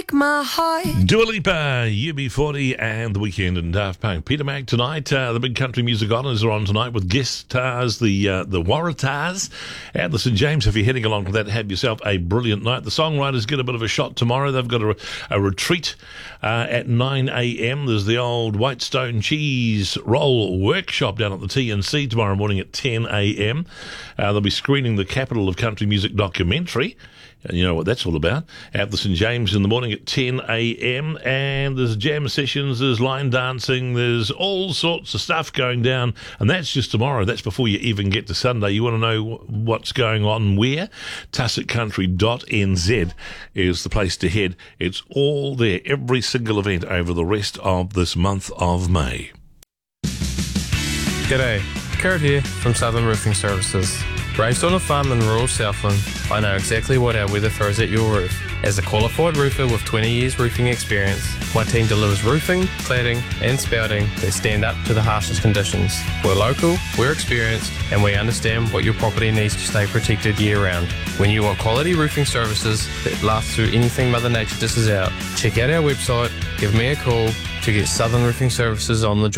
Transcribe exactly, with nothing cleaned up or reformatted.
break my heart. Dua Lipa, U B forty, and The Weeknd and Daft Punk. Peter Mac tonight. Uh, the big country music honours are on tonight with guest stars, the uh, the Waratahs at the St James. If you're heading along to that, have yourself a brilliant night. The songwriters get a bit of a shot tomorrow. They've got a, a retreat uh, at nine a.m. There's the old Whitestone Cheese Roll Workshop down at the T N C tomorrow morning at ten a.m. Uh, they'll be screening the Capital of Country Music documentary. And you know what that's all about. At the St James in the morning at ten a.m. And there's jam sessions, there's line dancing, there's all sorts of stuff going down. And that's just tomorrow. That's before you even get to Sunday. You want to know what's going on where? tussock country dot n z is the place to head. It's all there, every single event over the rest of this month of May. G'day, Kurt here from Southern Roofing Services. Raised on a farm in rural Southland, I know exactly what our weather throws at your roof. As a qualified roofer with twenty years roofing experience, my team delivers roofing, cladding and spouting that stand up to the harshest conditions. We're local, we're experienced, and we understand what your property needs to stay protected year round. When you want quality roofing services that last through anything Mother Nature dishes out, check out our website, give me a call to get Southern Roofing Services on the job.